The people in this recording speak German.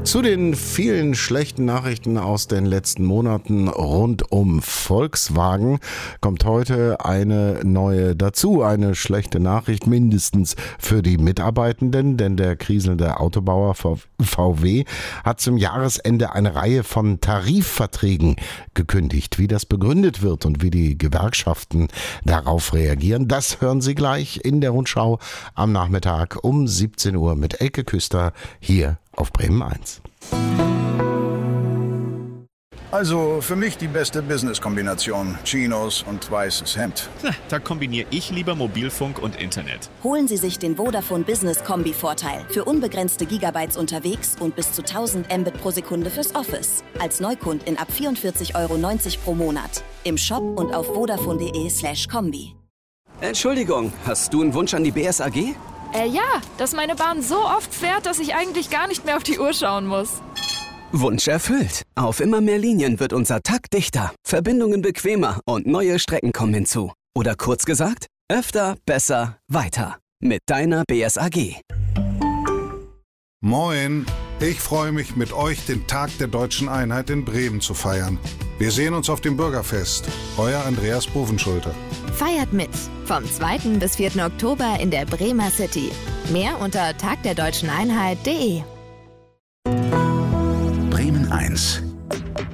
Zu den vielen schlechten Nachrichten aus den letzten Monaten rund um Volkswagen kommt heute eine neue dazu. Eine schlechte Nachricht mindestens für die Mitarbeitenden, denn der kriselnde Autobauer VW hat zum Jahresende eine Reihe von Tarifverträgen gekündigt. Wie das begründet wird und wie die Gewerkschaften darauf reagieren, das hören Sie gleich in der Rundschau am Nachmittag um 17 Uhr mit Elke Küster hier auf Bremen 1. Also für mich die beste Business-Kombination. Chinos und weißes Hemd. Da kombiniere ich lieber Mobilfunk und Internet. Holen Sie sich den Vodafone Business Kombi-Vorteil. Für unbegrenzte Gigabytes unterwegs und bis zu 1000 Mbit pro Sekunde fürs Office. Als Neukundin ab 44,90 € pro Monat. Im Shop und auf vodafone.de/kombi. Entschuldigung, hast du einen Wunsch an die BSAG? Ja, dass meine Bahn so oft fährt, dass ich eigentlich gar nicht mehr auf die Uhr schauen muss. Wunsch erfüllt. Auf immer mehr Linien wird unser Takt dichter, Verbindungen bequemer und neue Strecken kommen hinzu. Oder kurz gesagt, öfter, besser, weiter. Mit deiner BSAG. Moin, ich freue mich, mit euch den Tag der Deutschen Einheit in Bremen zu feiern. Wir sehen uns auf dem Bürgerfest. Euer Andreas Bovenschulte. Feiert mit. Vom 2. bis 4. Oktober in der Bremer City. Mehr unter tagderdeutscheneinheit.de. Bremen 1.